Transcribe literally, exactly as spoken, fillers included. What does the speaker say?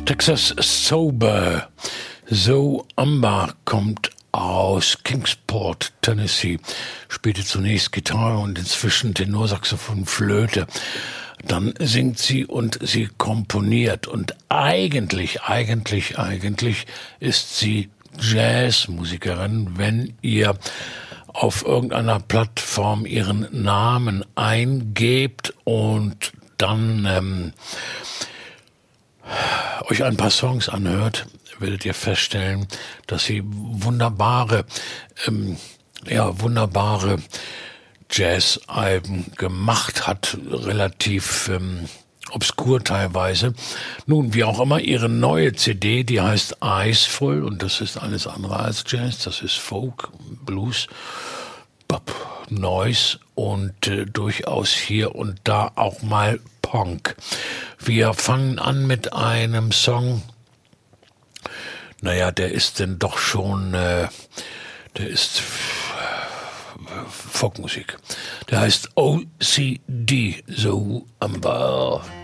Texas Sober. Zoe Umber kommt aus Kingsport, Tennessee, spielte zunächst Gitarre und inzwischen Tenorsaxophon, Flöte. Dann singt sie und sie komponiert und eigentlich, eigentlich, eigentlich ist sie Jazzmusikerin, wenn ihr auf irgendeiner Plattform ihren Namen eingebt und dann ähm, euch ein paar Songs anhört, werdet ihr feststellen, dass sie wunderbare, ähm, ja, wunderbare Jazz-Alben gemacht hat, relativ ähm, obskur teilweise. Nun, wie auch immer, ihre neue C D, die heißt Iceful und das ist alles andere als Jazz, das ist Folk, Blues, Pop, Noise und äh, durchaus hier und da auch mal Punk. Wir fangen an mit einem Song, naja, der ist denn doch schon, äh, der ist Folkmusik. Der heißt O C D, Zoe Umber.